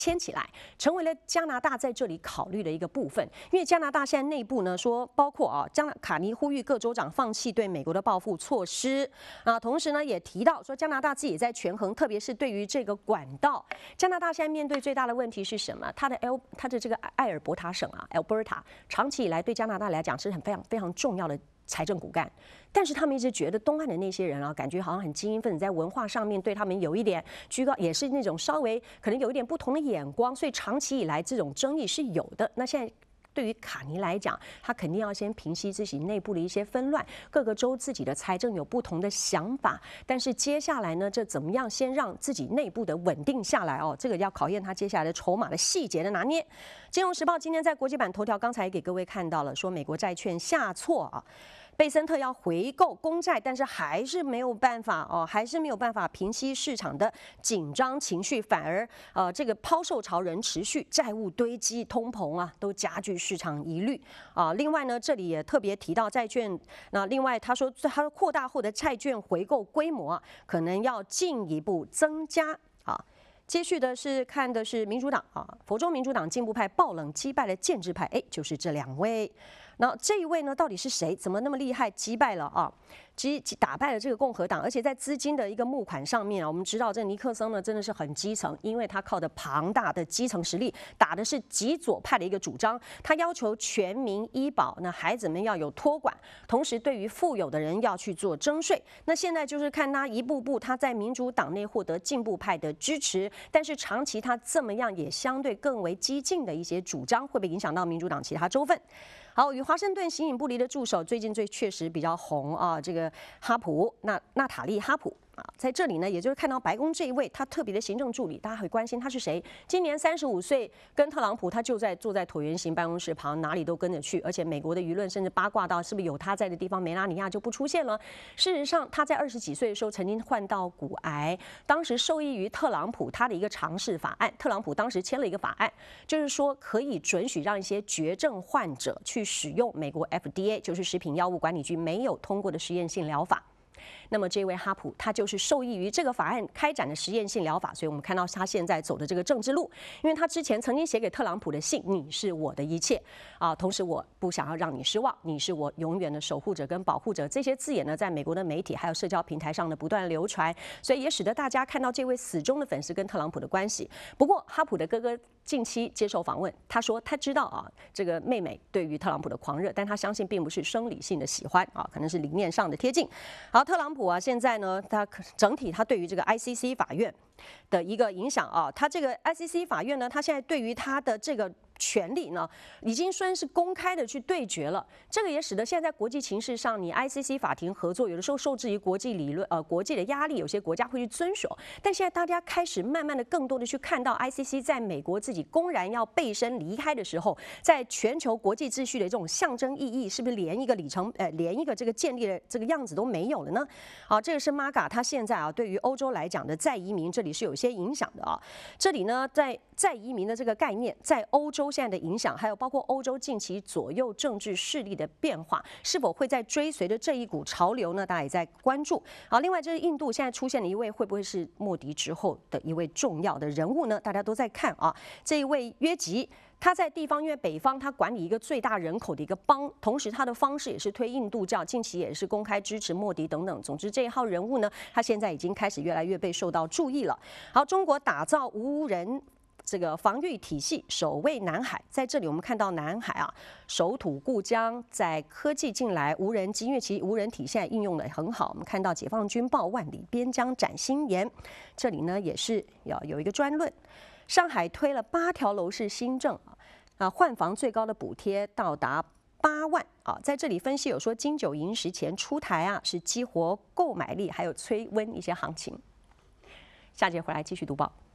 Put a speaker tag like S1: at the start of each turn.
S1: 牵起来，成为了加拿大在这里考虑的一个部分。因为加拿大现在内部呢说，包括卡尼呼吁各州长放弃对美国的报复措施啊，同时呢也提到说加拿大自己也在权衡，特别是对于这个管道，加拿大现在面对最大的问题是什么？它的这个埃尔伯塔省啊 ，Alberta 长期以来对加拿大来讲是非常重要的财政骨干，但是他们一直觉得东岸的那些人啊，感觉好像很精英分子，在文化上面对他们有一点居高，也是那种稍微可能有一点不同的眼光，所以长期以来这种争议是有的。那现在对于卡尼来讲，他肯定要先平息自己内部的一些纷乱，各个州自己的财政有不同的想法，但是接下来呢，这怎么样先让自己内部的稳定下来哦？这个要考验他接下来的筹码的细节的拿捏。金融时报今天在国际版头条，刚才也给各位看到了，说美国债券下挫啊。贝森特要回购公债，但是还是没有办法还是没有办法平息市场的紧张情绪，反而这个抛售潮仍持续，债务堆积、通膨啊，都加剧市场疑虑啊。另外呢，这里也特别提到债券，那另外他说扩大后的债券回购规模啊，可能要进一步增加啊。接续的是看的是民主党啊，佛州民主党进步派爆冷击败了建制派，就是这两位。那这一位呢，到底是谁？怎么那么厉害，击败了啊？打败了这个共和党，而且在资金的一个募款上面啊，我们知道这尼克森呢真的是很基层，因为他靠着庞大的基层实力，打的是极左派的一个主张。他要求全民医保，那孩子们要有托管，同时对于富有的人要去做征税。那现在就是看他一步步他在民主党内获得进步派的支持，但是长期他这么样也相对更为激进的一些主张，会不会影响到民主党其他州份？好，与华盛顿形影不离的助手，最近确实比较红啊，这个哈普，娜塔莉哈普。在这里呢，也就是看到白宫这一位他特别的行政助理，大家会关心他是谁。今年35岁，跟特朗普他就坐在椭圆形办公室旁，哪里都跟着去。而且美国的舆论甚至八卦到，是不是有他在的地方，梅拉尼亚就不出现了？事实上，他在20几岁的时候曾经患到骨癌，当时受益于特朗普他的一个尝试法案。特朗普当时签了一个法案，就是说可以准许让一些绝症患者去使用美国 FDA， 就是食品药物管理局没有通过的实验性疗法。那么这位哈普他就是受益于这个法案开展的实验性疗法，所以我们看到他现在走的这个政治路，因为他之前曾经写给特朗普的信，你是我的一切啊，同时我不想要让你失望，你是我永远的守护者跟保护者，这些字眼呢，在美国的媒体还有社交平台上呢不断流传，所以也使得大家看到这位死忠的粉丝跟特朗普的关系。不过哈普的哥哥近期接受访问，他说他知道啊，这个妹妹对于特朗普的狂热，但他相信并不是生理性的喜欢啊，可能是理念上的贴近。好，特朗普啊，现在呢，他整体他对于这个 ICC 法院的一个影响啊，他这个 ICC 法院呢，他现在对于他的这个权力呢，已经算是公开的去对决了。这个也使得现在在国际情势上，你 ICC 法庭合作有的时候受制于国际理论，国际的压力，有些国家会去遵守。但现在大家开始慢慢的更多的去看到 ICC 在美国自己公然要背身离开的时候，在全球国际秩序的这种象征意义，是不是连一个连一个这个建立的这个样子都没有了呢？好，这个是 MAGA 他现在啊对于欧洲来讲的再移民，这里是有些影响的啊。这里呢，在再移民的这个概念，在欧洲现在的影响，还有包括欧洲近期左右政治势力的变化，是否会在追随着这一股潮流呢？大家也在关注。好，另外就是印度现在出现了一位，会不会是莫迪之后的一位重要的人物呢？大家都在看啊，这一位约吉。他在地方，因为北方他管理一个最大人口的一个邦，同时他的方式也是推印度教，近期也是公开支持莫迪等等。总之这一号人物呢，他现在已经开始越来越被受到注意了。好，中国打造无人这个防御体系，守卫南海。在这里我们看到南海啊，守土固疆，在科技进来，无人机，因为其实无人体现在应用的很好。我们看到解放军报万里边疆展新颜，这里呢也是要有一个专论。上海推了8条楼市新政换房最高的补贴到达8万啊，在这里分析有说金九银十钱出台啊，是激活购买力，还有催温一些行情。下节回来继续读报。